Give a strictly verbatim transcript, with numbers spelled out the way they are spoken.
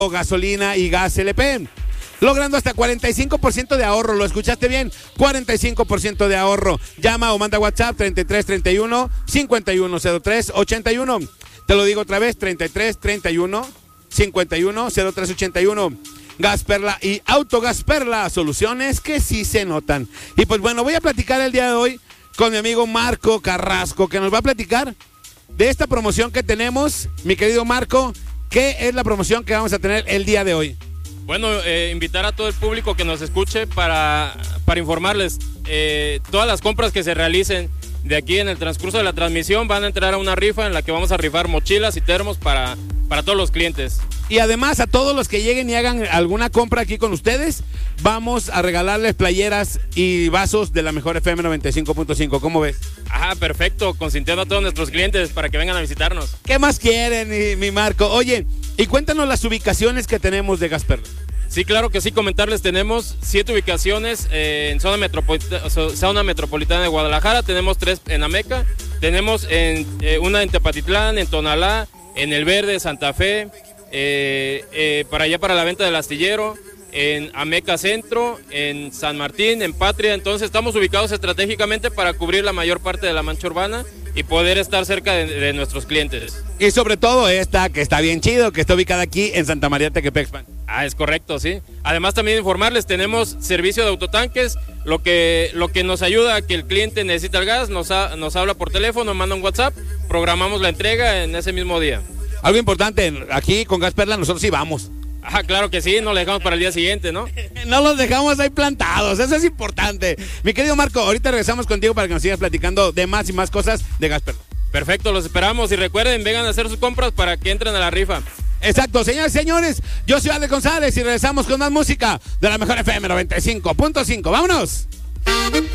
gasolina y gas L P, logrando hasta cuarenta y cinco por ciento de ahorro. ¿Lo escuchaste bien? cuarenta y cinco por ciento de ahorro. Llama o manda WhatsApp treinta y tres treinta y uno cincuenta y uno cero tres ochenta y uno. Te lo digo otra vez, treinta y tres treinta y uno cincuenta y uno cero tres ochenta y uno. Gas Perla y Autogas Perla, soluciones que sí se notan. Y pues bueno, voy a platicar el día de hoy con mi amigo Marco Carrasco, que nos va a platicar de esta promoción que tenemos. Mi querido Marco, ¿qué es la promoción que vamos a tener el día de hoy? Bueno, eh, invitar a todo el público que nos escuche para, para informarles, eh, todas las compras que se realicen de aquí en el transcurso de la transmisión van a entrar a una rifa en la que vamos a rifar mochilas y termos para, para todos los clientes. Y además a todos los que lleguen y hagan alguna compra aquí con ustedes, vamos a regalarles playeras y vasos de la mejor F M noventa y cinco punto cinco. ¿Cómo ves? Ajá, perfecto, consintiendo a todos nuestros clientes para que vengan a visitarnos. ¿Qué más quieren, mi, mi Marco? Oye, y cuéntanos las ubicaciones que tenemos de Gas Perla. Sí, claro que sí, comentarles, tenemos siete ubicaciones eh, en zona, metropolita, zona metropolitana de Guadalajara, tenemos tres en Ameca, tenemos en, eh, una en Tepatitlán, en Tonalá, en El Verde, Santa Fe, eh, eh, para allá para la venta del astillero, en Ameca Centro, en San Martín, en Patria. Entonces estamos ubicados estratégicamente para cubrir la mayor parte de la mancha urbana y poder estar cerca de, de nuestros clientes. Y sobre todo esta, que está bien chido, que está ubicada aquí en Santa María Tequepexpan. Ah, es correcto, sí. Además también informarles, tenemos servicio de autotanques, lo que, lo que nos ayuda a que el cliente necesita el gas, nos, ha, nos habla por teléfono, manda un WhatsApp, programamos la entrega en ese mismo día. Algo importante, aquí con Gas Perla nosotros sí vamos. Ah, claro que sí, no lo dejamos para el día siguiente, ¿no? No los dejamos ahí plantados, eso es importante. Mi querido Marco, ahorita regresamos contigo para que nos sigas platicando de más y más cosas de Gas Perla. Perfecto, los esperamos y recuerden, vengan a hacer sus compras para que entren a la rifa. Exacto, señores y señores, yo soy Alex González y regresamos con más música de la mejor F M noventa y cinco punto cinco. ¡Vámonos!